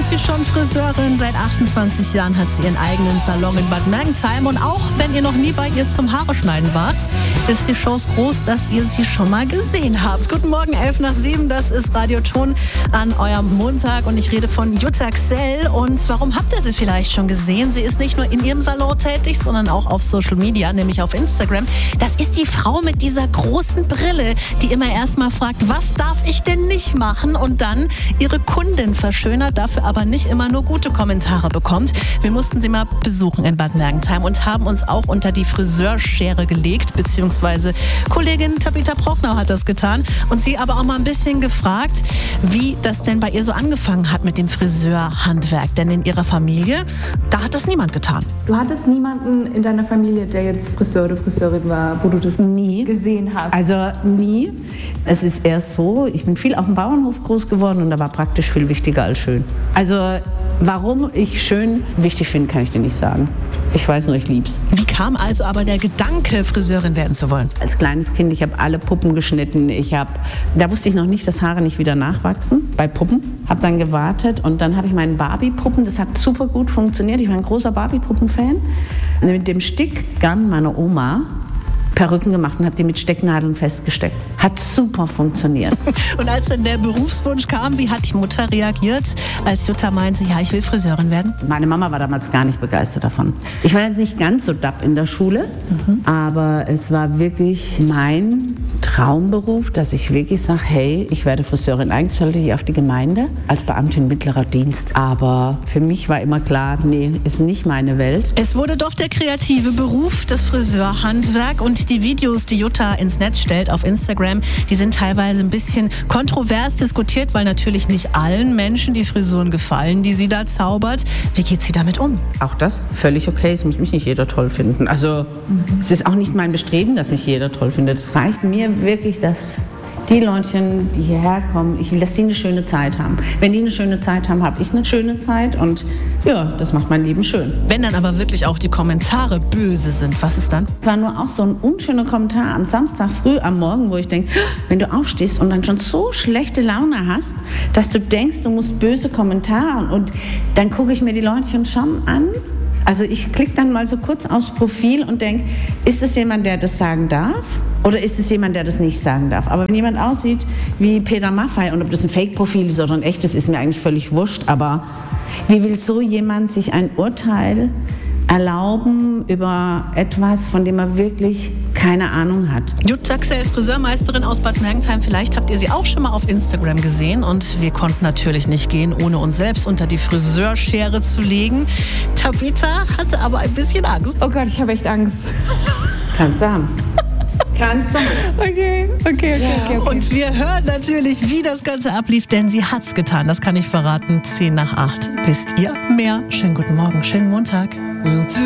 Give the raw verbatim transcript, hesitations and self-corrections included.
ist sie schon Friseurin. Seit achtundzwanzig Jahren hat sie ihren eigenen Salon in Bad Mergentheim. Und auch wenn ihr noch nie bei ihr zum Haare schneiden wart, ist die Chance groß, dass ihr sie schon mal gesehen habt. Guten Morgen, elf nach sieben, das ist Radio Ton an eurem Montag. Und ich rede von Jutta Gsell. Und warum habt ihr sie vielleicht schon gesehen? Sie ist nicht nur in ihrem Salon tätig, sondern auch auf Social Media, nämlich auf Instagram. Das ist die Frau mit dieser großen Brille, die immer erstmal fragt, was darf ich denn nicht machen? Und dann ihre Kundin verschönert, dafür aber nicht immer nur gute Kommentare bekommt. Wir mussten sie mal besuchen in Bad Mergentheim und haben uns auch unter die Friseurschere gelegt, beziehungsweise Kollegin Tabitha Prochnow hat das getan und sie aber auch mal ein bisschen gefragt, wie das denn bei ihr so angefangen hat mit dem Friseurhandwerk. Denn in ihrer Familie, da hat das niemand getan. Du hattest niemanden in deiner Familie, der jetzt Friseur oder Friseurin war, wo du das nie gesehen hast? Also nie. Es ist erst so, ich bin viel auf dem Bauernhof groß geworden und da war praktisch viel wichtiger als schön. Also warum ich schön wichtig finde, kann ich dir nicht sagen. Ich weiß nur, ich lieb's. Wie kam also aber der Gedanke, Friseurin werden zu wollen? Als kleines Kind, ich habe alle Puppen geschnitten. Ich habe, da wusste ich noch nicht, dass Haare nicht wieder nachwachsen bei Puppen. Habe dann gewartet und dann habe ich meinen Barbie-Puppen, das hat super gut funktioniert. Ich war ein großer Barbie-Puppen-Fan. Mit dem Stickgun meiner Oma Perücken gemacht und habe die mit Stecknadeln festgesteckt. Hat super funktioniert. Und als dann der Berufswunsch kam, wie hat die Mutter reagiert, als Jutta meinte, ja, ich will Friseurin werden? Meine Mama war damals gar nicht begeistert davon. Ich war jetzt nicht ganz so dapp in der Schule, mhm. aber es war wirklich mein Traumberuf, dass ich wirklich sage, hey, ich werde Friseurin. Eigentlich sollte ich auf die Gemeinde als Beamtin mittlerer Dienst. Aber für mich war immer klar, nee, ist nicht meine Welt. Es wurde doch der kreative Beruf, das Friseurhandwerk. Und die Videos, die Jutta ins Netz stellt auf Instagram, die sind teilweise ein bisschen kontrovers diskutiert, weil natürlich nicht allen Menschen die Frisuren gefallen, die sie da zaubert. Wie geht sie damit um? Auch das völlig okay. Es muss mich nicht jeder toll finden. Also mhm. es ist auch nicht mein Bestreben, dass mich jeder toll findet. Es reicht mir wirklich, dass die Leutchen, die hierher kommen, ich will, dass die eine schöne Zeit haben. Wenn die eine schöne Zeit haben, habe ich eine schöne Zeit und ja, das macht mein Leben schön. Wenn dann aber wirklich auch die Kommentare böse sind, was ist dann? Es war nur auch so ein unschöner Kommentar am Samstag früh am Morgen, wo ich denke, wenn du aufstehst und dann schon so schlechte Laune hast, dass du denkst, du musst böse Kommentare und, und dann gucke ich mir die Leutchen schon an. Also ich klicke dann mal so kurz aufs Profil und denke, ist es jemand, der das sagen darf? Oder ist es jemand, der das nicht sagen darf? Aber wenn jemand aussieht wie Peter Maffay und ob das ein Fake-Profil ist oder ein echtes, ist mir eigentlich völlig wurscht. Aber wie will so jemand sich ein Urteil erlauben über etwas, von dem er wirklich keine Ahnung hat? Jutta Gsell, Friseurmeisterin aus Bad Mergentheim. Vielleicht habt ihr sie auch schon mal auf Instagram gesehen. Und wir konnten natürlich nicht gehen, ohne uns selbst unter die Friseurschere zu legen. Tabitha hatte aber ein bisschen Angst. Oh Gott, ich habe echt Angst. Kannst du haben. Kannst du. Okay, okay, okay, ja. okay, okay. Und wir hören natürlich, wie das Ganze ablief, denn sie hat's getan. Das kann ich verraten. zehn nach acht. Wisst ihr mehr? Schönen guten Morgen, schönen Montag.